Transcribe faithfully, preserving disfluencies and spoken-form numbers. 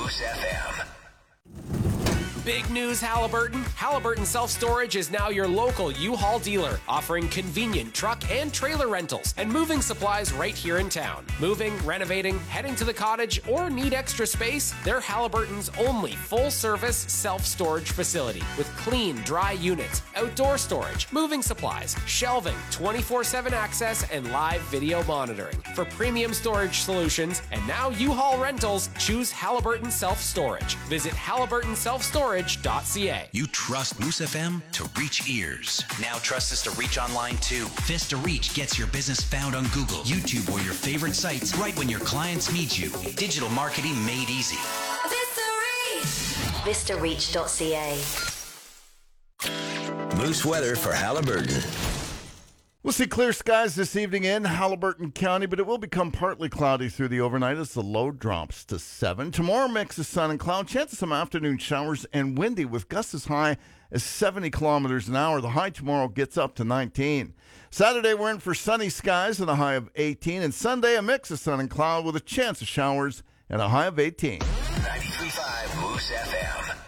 Moose F M. Big news, Halliburton. Halliburton Self-Storage is now your local U-Haul dealer, offering convenient truck and trailer rentals and moving supplies right here in town. Moving, renovating, heading to the cottage, or need extra space? They're Halliburton's only full-service self-storage facility with clean, dry units, outdoor storage, moving supplies, shelving, twenty-four seven access, and live video monitoring. For premium storage solutions and now U-Haul rentals, choose Halliburton Self-Storage. Visit Halliburton Self-Storage dot c a. You trust Moose F M to reach ears. Now trust us to reach online too. Vista Reach gets your business found on Google, YouTube, or your favorite sites right when your clients need you. Digital marketing made easy. Vista Reach. Vista Reach dot c a. Moose weather for Halliburton. We'll see clear skies this evening in Halliburton County, but it will become partly cloudy through the overnight as the low drops to seven. Tomorrow, mix of sun and cloud. Chance of some afternoon showers and windy with gusts as high as seventy kilometers an hour. The high tomorrow gets up to nineteen. Saturday, we're in for sunny skies and a high of eighteen. And Sunday, a mix of sun and cloud with a chance of showers and a high of eighteen. ninety-three point five Moose F M.